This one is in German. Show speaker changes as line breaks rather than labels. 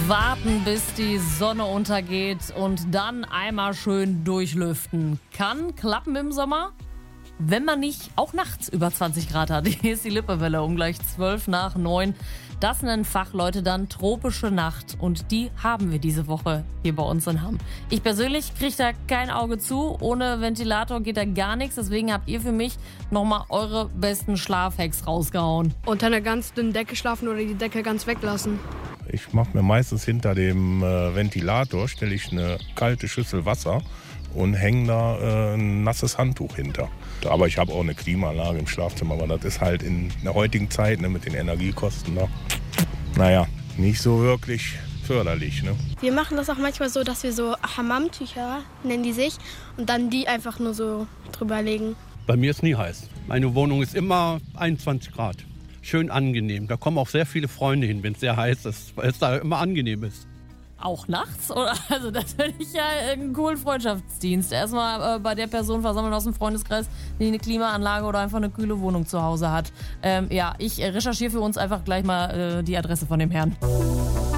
Warten, bis die Sonne untergeht und dann einmal schön durchlüften. Kann klappen im Sommer, wenn man nicht auch nachts über 20 Grad hat. Hier ist die Lippewelle um gleich 9:12. Das nennen Fachleute dann tropische Nacht. Und die haben wir diese Woche hier bei uns in Hamm. Ich persönlich kriege da kein Auge zu. Ohne Ventilator geht da gar nichts. Deswegen habt ihr für mich nochmal eure besten Schlafhacks rausgehauen.
Unter einer ganz dünnen Decke schlafen oder die Decke ganz weglassen.
Ich mache mir meistens hinter dem Ventilator, stelle ich eine kalte Schüssel Wasser und hänge da ein nasses Handtuch hinter. Aber ich habe auch eine Klimaanlage im Schlafzimmer, aber das ist halt in der heutigen Zeit mit den Energiekosten nicht so wirklich förderlich. Ne?
Wir machen das auch manchmal so, dass wir so Hammamtücher, nennen die sich, und dann die einfach nur so drüber legen.
Bei mir ist nie heiß. Meine Wohnung ist immer 21 Grad. Schön angenehm. Da kommen auch sehr viele Freunde hin, wenn es sehr heiß ist, weil es da immer angenehm ist.
Auch nachts? Oder? Also das finde ich ja einen coolen Freundschaftsdienst. Erstmal bei der Person versammeln aus dem Freundeskreis, die eine Klimaanlage oder einfach eine kühle Wohnung zu Hause hat. Ich recherchiere für uns einfach gleich mal die Adresse von dem Herrn.